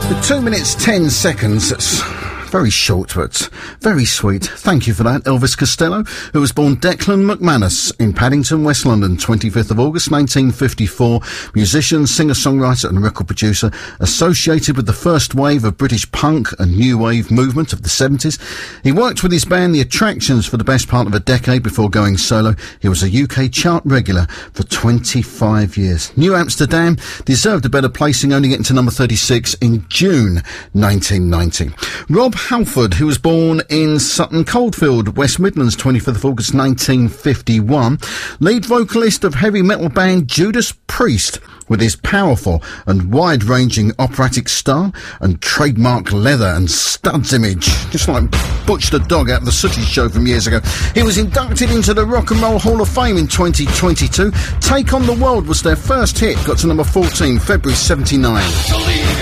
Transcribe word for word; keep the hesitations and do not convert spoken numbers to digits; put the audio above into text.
Two minutes, ten seconds. That's very short, but very sweet. Thank you for that. Elvis Costello, who was born Declan McManus in Paddington, West London, twenty-fifth of August, nineteen fifty-four. Musician, singer-songwriter and record producer, associated with the first wave of British punk and new wave movement of the seventies. He worked with his band The Attractions for the best part of a decade before going solo. He was a U K chart regular for twenty-five years. New Amsterdam deserved a better placing, only getting to number thirty-six in June nineteen ninety. Rob Halford, who was born in Sutton Coldfield, West Midlands, twenty-fifth of August nineteen fifty-one, lead vocalist of heavy metal band Judas Priest, with his powerful and wide-ranging operatic style and trademark leather and studs image, just like Butch the Dog out of the Sooty Show from years ago. He was inducted into the Rock and Roll Hall of Fame in twenty twenty-two. Take on the World was their first hit, got to number fourteen, February seventy-nine.